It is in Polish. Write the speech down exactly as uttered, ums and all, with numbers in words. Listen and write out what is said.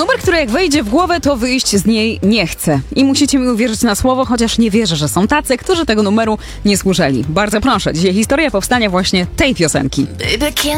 numer, który jak wejdzie w głowę, to wyjść z niej nie chce. I musicie mi uwierzyć na słowo, chociaż nie wierzę, że są tacy, którzy tego numeru nie słyszeli. Bardzo proszę, dzisiaj historia powstania właśnie tej piosenki. Baby,